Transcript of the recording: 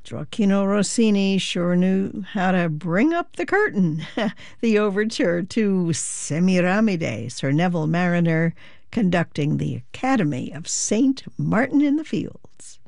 Gioacchino Rossini sure knew how to bring up the curtain. The overture to Semiramide, Sir Neville Mariner conducting the Academy of St. Martin in the Fields.